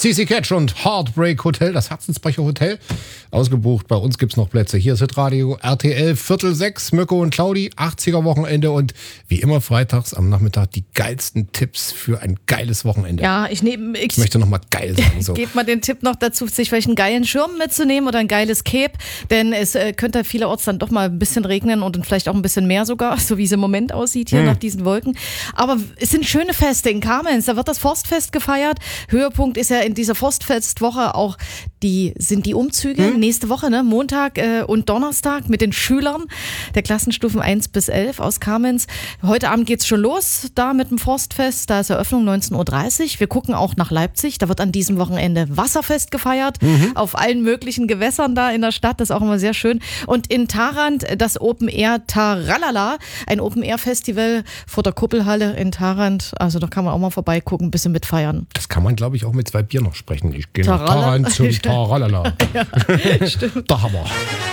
CC Catch und Heartbreak Hotel, das Herzensbrecher Hotel. Ausgebucht, bei uns gibt's noch Plätze. Hier ist Hitradio RTL, 5:45, Mirko und Claudi, 80er Wochenende und wie immer freitags am Nachmittag die geilsten Tipps für ein geiles Wochenende. Ja, ich möchte nochmal geil sagen. So. Gebt mal den Tipp noch dazu, sich vielleicht einen geilen Schirm mitzunehmen oder ein geiles Cape, denn es könnte vielerorts dann doch mal ein bisschen regnen und dann vielleicht auch ein bisschen mehr sogar, so wie es im Moment aussieht hier nach diesen Wolken. Aber es sind schöne Feste in Kamenz, da wird das Forstfest gefeiert. Höhepunkt ist ja in dieser Forstfestwoche auch sind die Umzüge nächste Woche, ne? Montag und Donnerstag mit den Schülern der Klassenstufen 1 bis 11 aus Kamenz. Heute Abend geht's schon los, da mit dem Forstfest, da ist Eröffnung 19.30 Uhr. Wir gucken auch nach Leipzig, da wird an diesem Wochenende Wasserfest gefeiert, auf allen möglichen Gewässern da in der Stadt, das ist auch immer sehr schön. Und in Tharandt das Open Air Taralala, ein Open Air Festival vor der Kuppelhalle in Tharandt, also da kann man auch mal vorbeigucken, ein bisschen mitfeiern. Das kann man, glaube ich, auch mit 2 Bier noch sprechen. Ich gehe nach Tharandt zum Taralala. Ja, stimmt. Der Hammer.